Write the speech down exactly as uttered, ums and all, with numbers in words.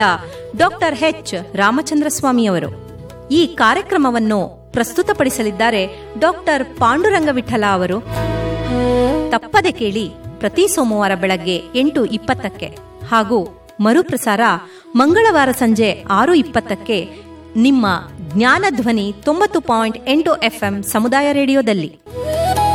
Doctor H Ramachandra ಸ್ವಾಮಿಯವರು. ಈ ಕಾರ್ಯಕ್ರಮವನ್ನು ಪ್ರಸ್ತುತಪಡಿಸಲಿದ್ದಾರೆ ಡಾಕ್ಟರ್ ಪಾಂಡುರಂಗ ವಿಠಲ ಅವರು. ತಪ್ಪದೆ ಕೇಳಿ, ಪ್ರತಿ ಸೋಮವಾರ ಬೆಳಗ್ಗೆ ಎಂಟು ಇಪ್ಪತ್ತಕ್ಕೆ ಹಾಗೂ ಮರುಪ್ರಸಾರ ಮಂಗಳವಾರ ಸಂಜೆ ಆರು ಇಪ್ಪತ್ತಕ್ಕೆ ನಿಮ್ಮ ಜ್ಞಾನಧ್ವನಿ ತೊಂಬತ್ತು ಪಾಯಿಂಟ್ ಎಂಟು ಎಫ್ಎಂ ಸಮುದಾಯ ರೇಡಿಯೋದಲ್ಲಿ.